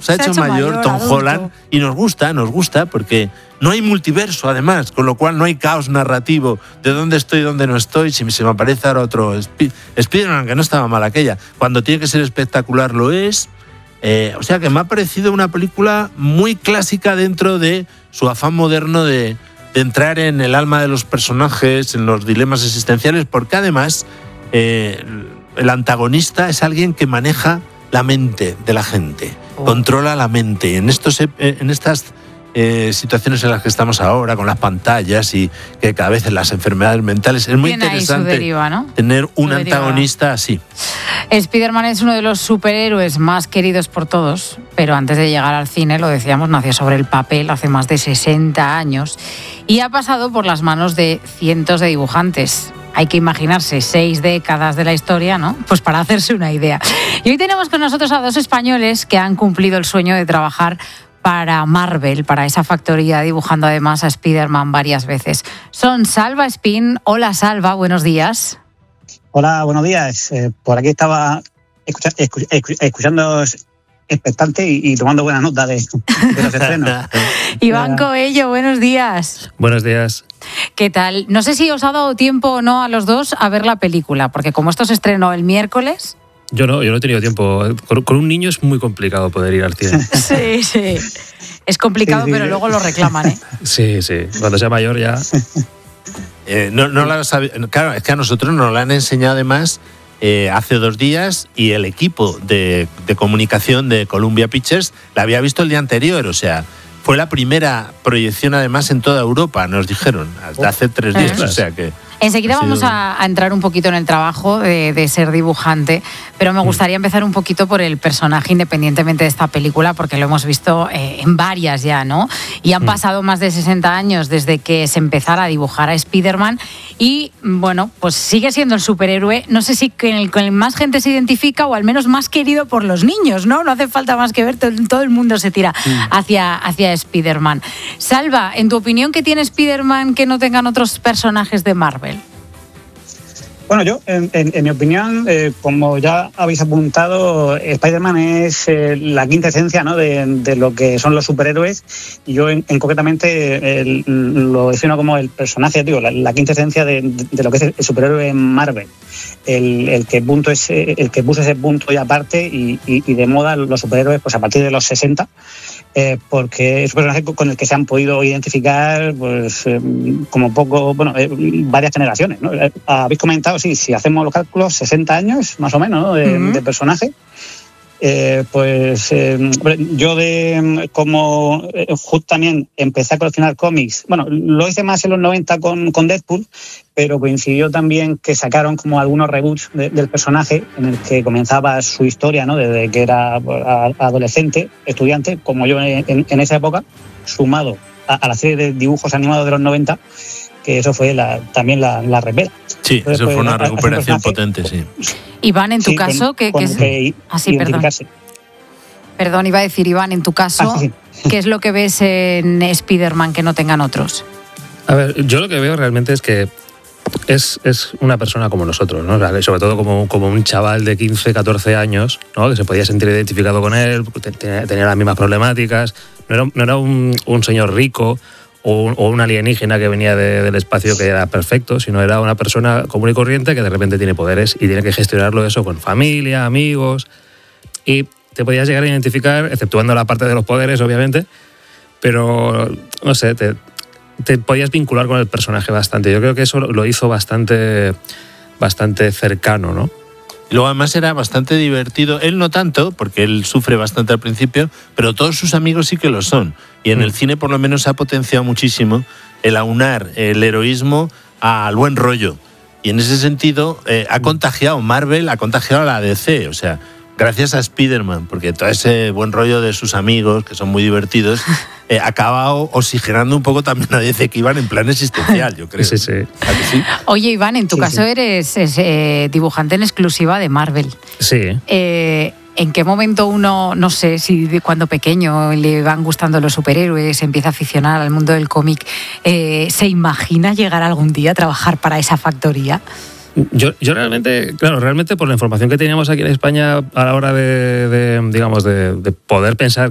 Se ha hecho mayor Tom Holland y nos gusta porque no hay multiverso además, con lo cual no hay caos narrativo de dónde estoy y dónde no estoy, si se me aparece ahora otro Spider-Man, que no estaba mal aquella, cuando tiene que ser espectacular lo es. O sea que me ha parecido una película muy clásica dentro de su afán moderno de entrar en el alma de los personajes, en los dilemas existenciales, porque además el antagonista es alguien que maneja la mente de la gente, controla la mente. En estas situaciones en las que estamos ahora, con las pantallas y que cada vez en las enfermedades mentales, es muy interesante deriva, ¿no? tener un antagonista así. Spider-Man es uno de los superhéroes más queridos por todos, pero antes de llegar al cine, lo decíamos, nació sobre el papel hace más de 60 años y ha pasado por las manos de cientos de dibujantes. Hay que imaginarse 6 décadas de la historia, ¿no? Pues para hacerse una idea. Y hoy tenemos con nosotros a 2 españoles que han cumplido el sueño de trabajar para Marvel, para esa factoría, dibujando además a Spider-Man varias veces. Son Salva Espín. Hola, Salva, buenos días. Hola, buenos días. Por aquí estaba escuchando expectante y tomando buena nota de los estrenos. Iván Coello, buenos días. Buenos días. ¿Qué tal? No sé si os ha dado tiempo o no a los dos a ver la película, porque como esto se estrenó el miércoles... Yo no he tenido tiempo. Con un niño es muy complicado poder ir al cine. Sí. Es complicado, sí. Pero luego lo reclaman, ¿eh? Sí. Cuando sea mayor ya... Claro, es que a nosotros nos la han enseñado además hace 2 días y el equipo de comunicación de Columbia Pictures la había visto el día anterior, o sea... Fue la primera proyección además en toda Europa, nos dijeron, hasta hace 3 días, o sea que... Enseguida vamos a entrar un poquito en el trabajo de ser dibujante, pero me gustaría empezar un poquito por el personaje, independientemente de esta película, porque lo hemos visto en varias ya, ¿no? Y han pasado más de 60 años desde que se empezara a dibujar a Spider-Man y, bueno, pues sigue siendo el superhéroe, no sé si con el que más gente se identifica o al menos más querido por los niños, ¿no? No hace falta más que ver, todo el mundo se tira hacia Spider-Man. Salva, en tu opinión, ¿qué tiene Spider-Man que no tengan otros personajes de Marvel? Bueno, yo, en mi opinión, como ya habéis apuntado, Spider-Man es la quinta esencia, ¿no? de lo que son los superhéroes, y yo concretamente lo defino como el personaje, digo, la quinta esencia de lo que es el superhéroe en Marvel. El que puso ese punto y aparte y de moda los superhéroes pues a partir de los 60, porque es un personaje con el que se han podido identificar pues como poco, varias generaciones, ¿no? Habéis comentado, sí, si hacemos los cálculos, 60 años más o menos, ¿no? de personaje. Yo como justo también empecé a coleccionar cómics, lo hice más en los 90 con Deadpool, pero coincidió también que sacaron como algunos reboots del personaje en el que comenzaba su historia, ¿no? Desde que era adolescente, estudiante, como yo en esa época, sumado a la serie de dibujos animados de los 90, que eso fue también la revela. Sí, entonces, eso fue una recuperación potente, sí. Iván, en tu caso, Perdón, iba a decir, Iván, en tu caso, ¿qué es lo que ves en Spider-Man que no tengan otros? A ver, yo lo que veo realmente es que es una persona como nosotros, ¿no? Sobre todo como un chaval de 15, 14 años, ¿no? Que se podía sentir identificado con él, tenía las mismas problemáticas, no era un señor rico o un alienígena que venía del espacio que era perfecto, sino era una persona común y corriente que de repente tiene poderes y tiene que gestionarlo eso con familia, amigos, y te podías llegar a identificar, exceptuando la parte de los poderes, obviamente, pero, no sé, te podías vincular con el personaje bastante. Yo creo que eso lo hizo bastante cercano, ¿no? Y luego además era bastante divertido, él no tanto, porque él sufre bastante al principio, pero todos sus amigos sí que lo son. Y en el cine por lo menos se ha potenciado muchísimo el aunar el heroísmo al buen rollo. Y en ese sentido Marvel ha contagiado a la DC, o sea, gracias a Spider-Man, porque todo ese buen rollo de sus amigos, que son muy divertidos, acaba oxigenando un poco también a DC, que iban en plan existencial, yo creo. Sí. ¿Sí? Oye, Iván, en tu caso eres dibujante en exclusiva de Marvel. Sí. ¿En qué momento uno, no sé, si cuando pequeño le van gustando los superhéroes, se empieza a aficionar al mundo del cómic, se imagina llegar algún día a trabajar para esa factoría? Yo realmente por la información que teníamos aquí en España a la hora de poder pensar